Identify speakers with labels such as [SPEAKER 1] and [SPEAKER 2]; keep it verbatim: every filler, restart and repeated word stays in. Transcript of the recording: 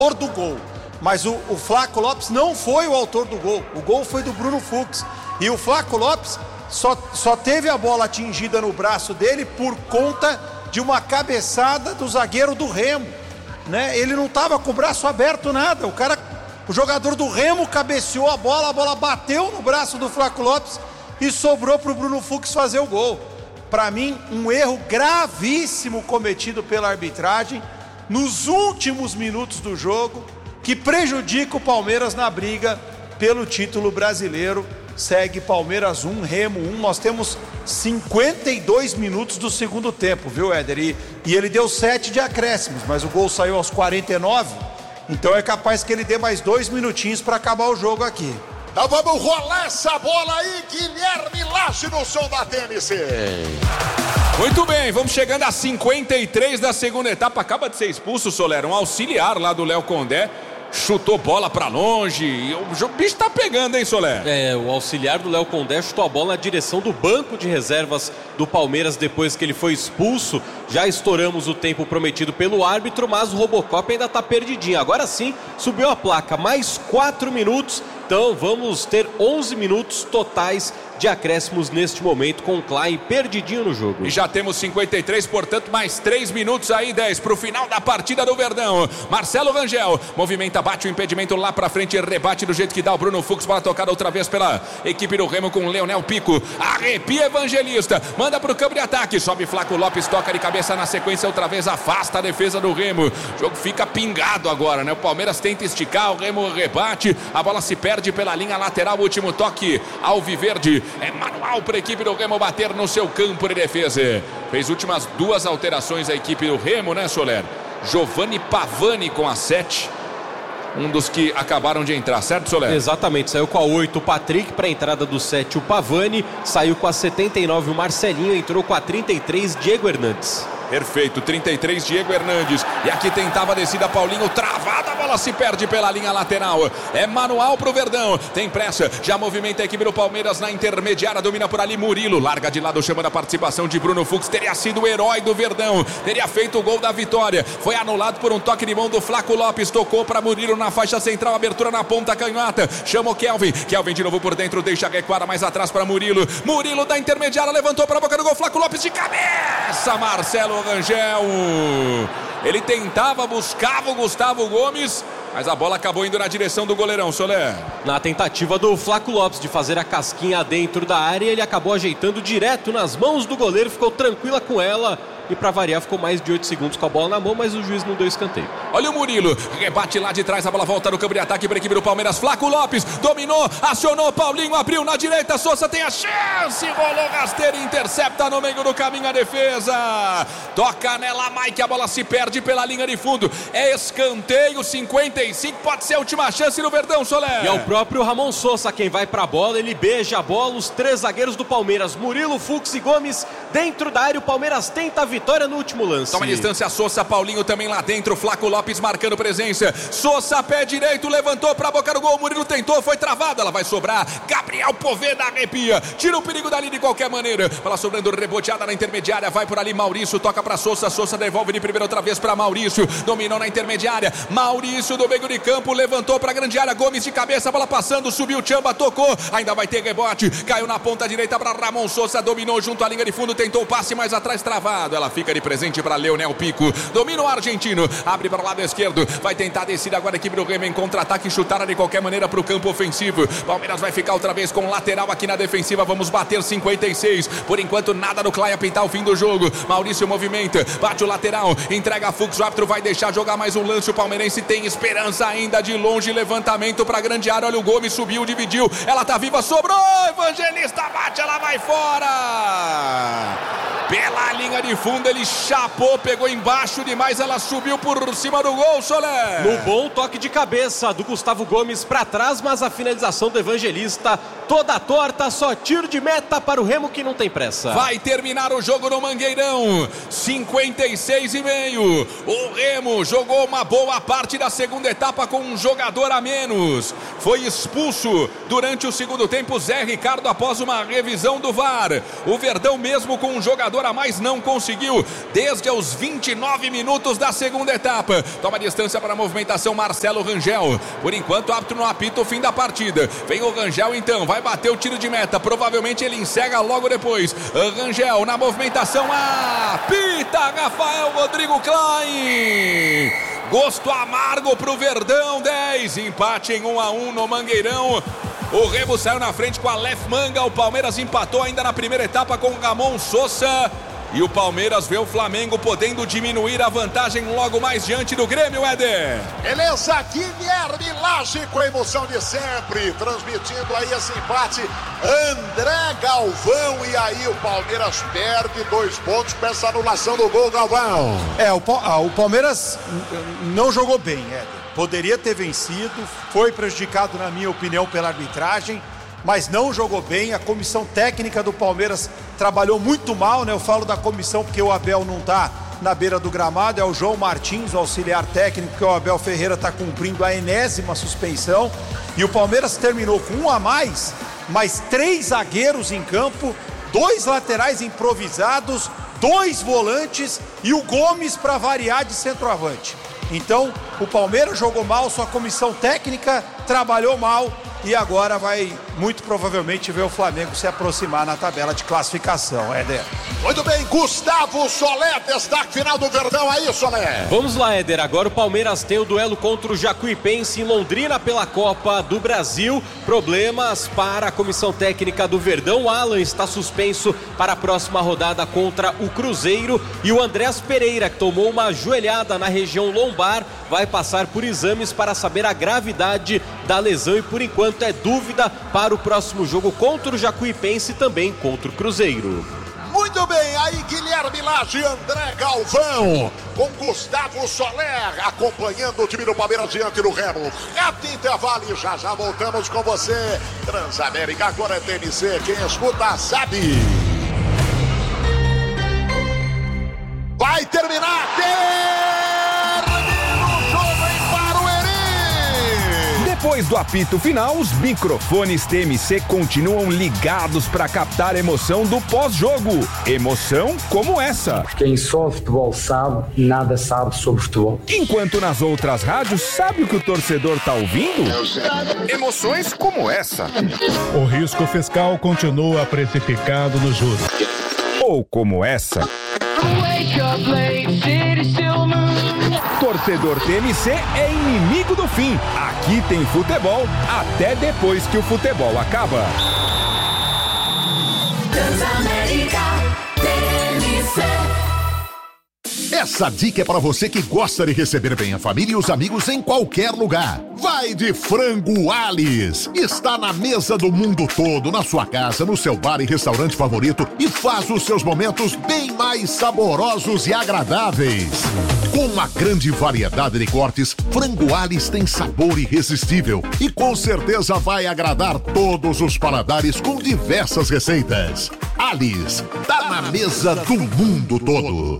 [SPEAKER 1] do gol. Mas o, o Flaco Lopes não foi o autor do gol. O gol foi do Bruno Fux. E o Flaco Lopes só, só teve a bola atingida no braço dele por conta de uma cabeçada do zagueiro do Remo, né? Ele não estava com o braço aberto, nada. O cara, o jogador do Remo cabeceou a bola, a bola bateu no braço do Flaco Lopes e sobrou para o Bruno Fux fazer o gol. Para mim, um erro gravíssimo cometido pela arbitragem nos últimos minutos do jogo, que prejudica o Palmeiras na briga pelo título brasileiro. Segue Palmeiras um, Remo um. Nós temos cinquenta e dois minutos do segundo tempo, viu, Éder? E, e ele deu sete de acréscimos, mas o gol saiu aos quarenta e nove, então é capaz que ele dê mais dois minutinhos para acabar o jogo aqui.
[SPEAKER 2] Então vamos rolar essa bola aí, Guilherme Lage no som da T N C.
[SPEAKER 3] Muito bem, vamos chegando a cinquenta e três da segunda etapa. Acaba de ser expulso, Soler, um auxiliar lá do Léo Condé. Chutou bola pra longe. E o bicho tá pegando, hein, Soler?
[SPEAKER 4] É, o auxiliar do Léo Condé chutou a bola na direção do banco de reservas do Palmeiras depois que ele foi expulso. Já estouramos o tempo prometido pelo árbitro, mas o Robocop ainda tá perdidinho. Agora sim, subiu a placa, mais quatro minutos. Então vamos ter onze minutos totais de acréscimos neste momento, com o Klein perdidinho no jogo.
[SPEAKER 3] E já temos cinquenta e três, portanto mais três minutos aí, dez para o final da partida do Verdão. Marcelo Rangel movimenta, bate o impedimento lá para frente, rebate do jeito que dá o Bruno Fux, bola tocada outra vez pela equipe do Remo com o Leonel Pico. Arrepia Evangelista, manda para o campo de ataque, sobe Flaco Lopes, toca de cabeça na sequência, outra vez afasta a defesa do Remo. O jogo fica pingado agora, né? O Palmeiras tenta esticar, o Remo rebate, a bola se perde pela linha lateral, último toque alviverde. É manual para a equipe do Remo bater no seu campo de defesa. Fez últimas duas alterações a equipe do Remo, né, Soler? Giovanni Pavani com a sete. Um dos que acabaram de entrar, certo, Soler?
[SPEAKER 4] Exatamente, saiu com a oito o Patrick, para a entrada do sete o Pavani. Saiu com a setenta e nove o Marcelinho, entrou com a trinta e três Diego Hernandes.
[SPEAKER 3] Perfeito, trinta e três Diego Hernandes. E aqui tentava a descida, Paulinho, travada, a bola se perde pela linha lateral. É manual pro Verdão, tem pressa, já movimenta a equipe do Palmeiras na intermediária, domina por ali Murilo, larga de lado, chamando a participação de Bruno Fux, teria sido o herói do Verdão, teria feito o gol da vitória, foi anulado por um toque de mão do Flaco Lopes, tocou para Murilo na faixa central, abertura na ponta canhota, chama o Kelvin, Kelvin de novo por dentro, deixa recuar mais atrás para Murilo, Murilo da intermediária, levantou para a boca do gol, Flaco Lopes de cabeça, Marcelo Rangel. Ele tentava, buscava o Gustavo Gomes, mas a bola acabou indo na direção do goleirão, Soler.
[SPEAKER 4] Na tentativa do Flaco Lopes de fazer a casquinha dentro da área, ele acabou ajeitando direto nas mãos do goleiro, ficou tranquila com ela. E para variar, ficou mais de oito segundos com a bola na mão, mas o juiz não deu escanteio.
[SPEAKER 3] Olha o Murilo, rebate lá de trás, a bola volta no campo de ataque para a equipe do Palmeiras. Flaco Lopes dominou, acionou, Paulinho abriu na direita, Sousa tem a chance, rolou rasteiro, intercepta no meio do caminho a defesa. Toca nela, Mike, a bola se perde pela linha de fundo. É escanteio, cinquenta e cinco, pode ser a última chance do Verdão, Soler.
[SPEAKER 4] E é o próprio Ramon Sousa quem vai para a bola, ele beija a bola, os três zagueiros do Palmeiras, Murilo, Fux e Gomes, dentro da área, o Palmeiras tenta a vitória. Vitória no último lance.
[SPEAKER 3] Toma distância, Sousa, Paulinho também lá dentro, Flaco Lopes marcando presença, Sousa, pé direito, levantou pra boca do gol, Murilo tentou, foi travado, ela vai sobrar, Gabriel Poveda arrepia, tira o perigo dali de qualquer maneira, bola sobrando, reboteada na intermediária, vai por ali Maurício, toca pra Sousa, Sousa devolve de primeira outra vez pra Maurício, dominou na intermediária, Maurício do meio de campo, levantou pra grande área, Gomes de cabeça, bola passando, subiu, Tchamba, tocou, ainda vai ter rebote, caiu na ponta direita pra Ramon Sousa, dominou junto à linha de fundo, tentou o passe mais atrás, travado, ela fica de presente para Leonel Pico, domina o argentino, abre para o lado esquerdo, vai tentar descer agora a equipe do Remo em contra-ataque, chutar de qualquer maneira para o campo ofensivo, Palmeiras vai ficar outra vez com lateral aqui na defensiva, vamos bater cinquenta e seis, por enquanto nada no Clay apitar o fim do jogo, Maurício movimenta, bate o lateral, entrega a Fux, o árbitro vai deixar jogar mais um lance, o palmeirense tem esperança ainda de longe, levantamento para a grande área, olha o Gomes, subiu, dividiu, ela tá viva, sobrou, Evangelista bate, ela vai fora, pela linha de fundo, ele chapou, pegou embaixo demais, ela subiu por cima do gol, Soler.
[SPEAKER 4] No bom toque de cabeça do Gustavo Gomes para trás, mas a finalização do Evangelista toda torta, só tiro de meta para o Remo que não tem pressa.
[SPEAKER 3] Vai terminar o jogo no Mangueirão, cinquenta e seis e meio. O Remo jogou uma boa parte da segunda etapa com um jogador a menos. Foi expulso durante o segundo tempo Zé Ricardo após uma revisão do V A R. O Verdão mesmo com um jogador jogador a mais não conseguiu desde os vinte e nove minutos da segunda etapa. Toma distância para a movimentação Marcelo Rangel. Por enquanto o árbitro não apita o fim da partida. Vem o Rangel então, vai bater o tiro de meta. Provavelmente ele encerra logo depois. Rangel na movimentação, apita Rafael Rodrigo Klein. Gosto amargo pro Verdão, dez, empate em um a um no Mangueirão. O Remo saiu na frente com a Aleph Manga. O Palmeiras empatou ainda na primeira etapa com o Ramon Sosa. E o Palmeiras vê o Flamengo podendo diminuir a vantagem logo mais diante do Grêmio, Éder.
[SPEAKER 2] Beleza, Guilherme Lage com a emoção de sempre, transmitindo aí esse empate. André Galvão, e aí o Palmeiras perde dois pontos com essa anulação do gol, Galvão.
[SPEAKER 1] É, o, ah, o Palmeiras não jogou bem, Éder. Poderia ter vencido, foi prejudicado, na minha opinião, pela arbitragem, mas não jogou bem. A comissão técnica do Palmeiras trabalhou muito mal, né? Eu falo da comissão porque o Abel não está na beira do gramado, é o João Martins, o auxiliar técnico, que o Abel Ferreira está cumprindo a enésima suspensão. E o Palmeiras terminou com um a mais, mais três zagueiros em campo, dois laterais improvisados, dois volantes e o Gomes para variar de centroavante. Então, o Palmeiras jogou mal, sua comissão técnica trabalhou mal e agora vai, muito provavelmente, ver o Flamengo se aproximar na tabela de classificação, Éder.
[SPEAKER 2] Muito bem, Gustavo Solé, destaque final do Verdão aí, Solé.
[SPEAKER 4] Vamos lá, Éder, agora o Palmeiras tem o duelo contra o Jacuipense em Londrina pela Copa do Brasil. Problemas para a comissão técnica do Verdão. O Alan está suspenso para a próxima rodada contra o Cruzeiro. E o Andrés Pereira, que tomou uma joelhada na região lombar, vai passar por exames para saber a gravidade da lesão e por enquanto é dúvida para o próximo jogo contra o Jacuipense e também contra o Cruzeiro.
[SPEAKER 2] Muito bem, aí Guilherme Lage e André Galvão com Gustavo Soler acompanhando o time do Palmeiras diante do Remo. Rato intervalo e já já voltamos com você. Transamérica, agora é T M C, quem escuta sabe. Vai terminar, termina o jogo em Barueri.
[SPEAKER 5] Depois do apito final, os microfones T M C continuam ligados para captar a emoção do pós-jogo. Emoção como essa.
[SPEAKER 6] Quem só futebol sabe, nada sabe sobre futebol.
[SPEAKER 5] Enquanto nas outras rádios, sabe o que o torcedor tá ouvindo? Emoções como essa.
[SPEAKER 7] O risco fiscal continua precificado nos juros.
[SPEAKER 5] Ou como essa. Torcedor T M C é inimigo do fim. Aqui tem futebol até depois que o futebol acaba.
[SPEAKER 8] Transamérica T M C.
[SPEAKER 2] Essa dica é para você que gosta de receber bem a família e os amigos em qualquer lugar. Vai de Frango Alis. Está na mesa do mundo todo, na sua casa, no seu bar e restaurante favorito e faz os seus momentos bem mais saborosos e agradáveis. Com uma grande variedade de cortes, Frango Alis tem sabor irresistível e com certeza vai agradar todos os paladares com diversas receitas. Alis, tá na mesa do mundo todo.